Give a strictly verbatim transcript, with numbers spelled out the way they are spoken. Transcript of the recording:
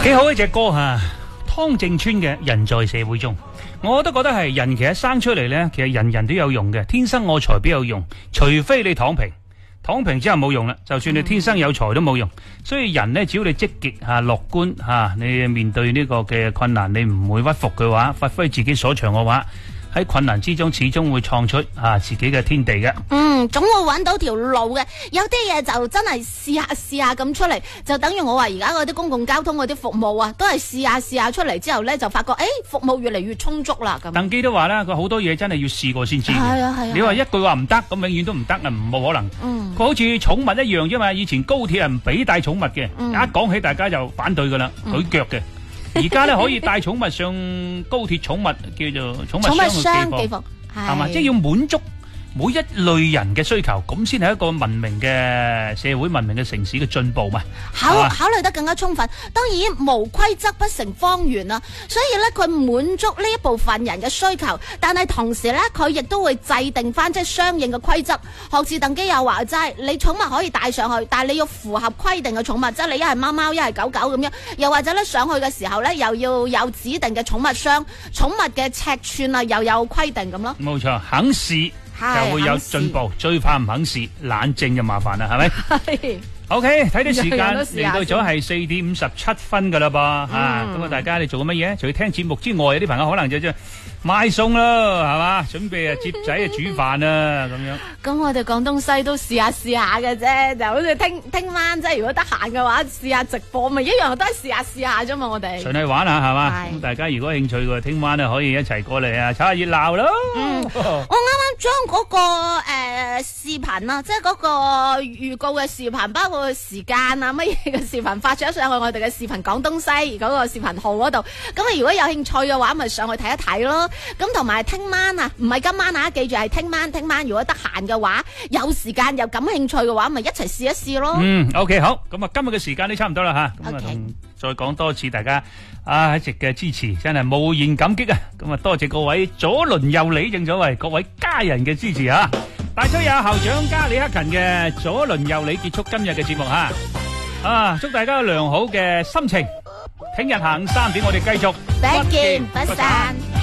幾好一隻歌吓，湯正川嘅《人在社會中》，我都覺得係人其實生出嚟呢，其實人人都有用嘅，天生我材必有用，除非你躺平，躺平之後冇用啦，就算你天生有才都冇用。所以人呢，只要你積極吓、樂觀吓，你面對呢個嘅困難，你唔會屈服嘅話，發揮自己所長嘅話，喺困難之中始終會創出啊自己嘅天地嘅。 嗯，總會揾到條路嘅。有啲嘢就真係試下試下咁出嚟，就等於我話而家嗰啲公共交通嗰啲服務啊，都係試下試下出嚟之後呢，就發覺誒、欸、服務越嚟越充足啦咁。 鄧基都話啦，佢好多嘢真係要試過先知嘅。 係啊係啊。 你話一句話唔得，咁永遠都唔得啊，冇可能。嗯。佢好似寵物一樣啫嘛，以前高鐵係唔俾帶寵物嘅，嗯、一講起大家就反對噶啦，舉腳嘅。而家咧可以帶寵物上高鐵，寵物叫做寵物箱嘅寄放，係嘛？即係要滿足每一類人嘅需求，咁先係一個文明嘅社會、文明嘅城市嘅進步嘛。 考考慮得更加充分，當然無規則不成方圓啦。所以咧，佢滿足呢一部分人嘅需求，但係同時咧，佢亦都會制定翻即係相應嘅規則。學似鄧基又話齋，你寵物可以帶上去，但係你要符合規定嘅寵物，即係你一係貓貓，一係狗狗咁樣。又或者咧上去嘅時候咧，又要有指定嘅寵物箱，寵物嘅尺寸啊，又有規定咁咯。 冇錯，肯試就會有進步，最怕唔肯試，懶政就麻煩啦，係咪？係。O K， 睇啲時間嚟到咗係四點五十七分噶啦噃，吓咁啊！大家你做緊乜嘢？除咗聽節目之外，有啲朋友可能就即係買餸咯，係嘛？準備啊接仔啊煮飯啊咁樣。 咁我哋廣東西都試下試下嘅啫，就好似聽聽晚即係如果得閒嘅話，試下直播咪一樣都係試下試下啫嘛，我哋。順去玩下係嘛？咁大家如果興趣嘅，聽晚咧可以一齊過嚟啊，炒下熱鬧咯。 嗯，我啱啱將嗰個誒視頻啊，即係嗰個預告嘅視頻，包括時間啊乜嘢嘅視頻發咗上去我哋嘅視頻廣東西嗰個視頻號嗰度。咁啊，如果有興趣嘅話，咪上去睇一睇咯。咁同埋聽晚啊，唔係今晚啊，記住係聽晚。聽晚如果得閒嘅話，有時間又感興趣嘅話，咪一齊試一試咯。 嗯 ，OK， 好。咁啊，今日嘅時間都差唔多啦吓。咁啊，同再講多次大家啊一直嘅支持，真係無言感激啊！咁啊，多謝各位左鄰右里，正所謂各位家人嘅支持啊！大吹有校長加李克勤嘅左鄰右里結束今日嘅節目吓。啊，祝大家良好嘅心情。聽日下午三點我哋繼續， 不見不散。